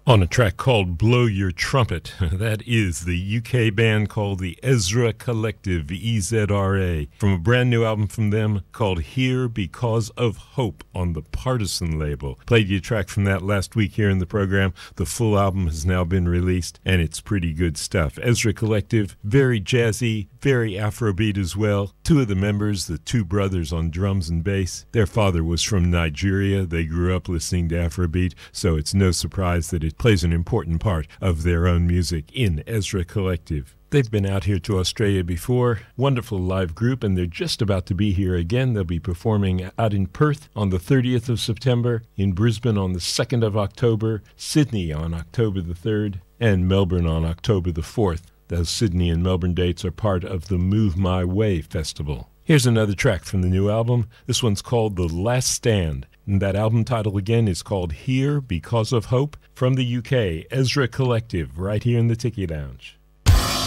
On a track called Blow Your Trumpet. That is the UK band called the Ezra Collective, EZRA, from a brand new album from them called Here Because of Hope on the Partisan label. Played you a track from that last week here in the program. The full album has now been released, and it's pretty good stuff. Ezra Collective, very jazzy, very Afrobeat as well. Two of the members, the two brothers on drums and bass, their father was from Nigeria. They grew up listening to Afrobeat, so it's no surprise that it plays an important part of their own music in Ezra Collective. They've been out here to Australia before. Wonderful live group, and they're just about to be here again. They'll be performing out in Perth on the 30th of September, in Brisbane on the 2nd of October, Sydney on October the 3rd, and Melbourne on October the 4th. Those Sydney and Melbourne dates are part of the Move My Way Festival. Here's another track from the new album. This one's called The Last Stand. And that album title again is called Here Because of Hope from the UK, Ezra Collective, right here in the Tiki Lounge.